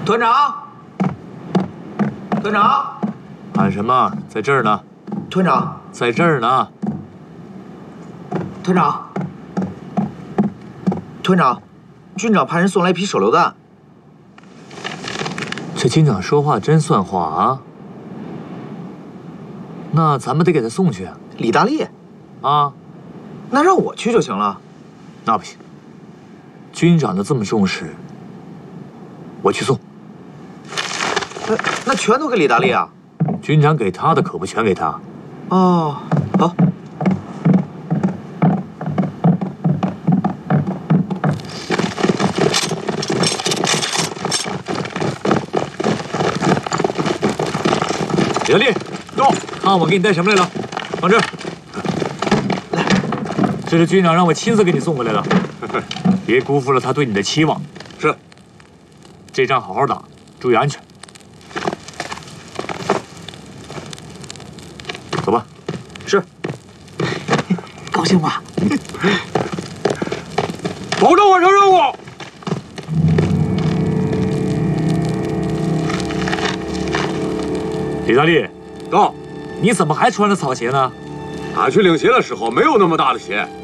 团长，团长， 喊什么？在这儿呢。 团长， 在这儿呢。 团长，团长，军长派人送来一批手榴弹。 这军长说话真算话啊！那咱们得给他送去啊。 李大力， 啊， 那让我去就行了。 那不行，军长的这么重视，我去送。 那全都给李大力啊？ 军长给他的可不全给他。 哦，好。 李大力，到，看我给你带什么来了，放这儿。 来， 这是军长让我亲自给你送过来的，别辜负了他对你的期望。 是。 这仗好好打，注意安全。走吧。 是。高兴吗？ 保证完成任务。 李大力， 到， 你怎么还穿着草鞋呢？ 俺去领鞋的时候没有那么大的鞋，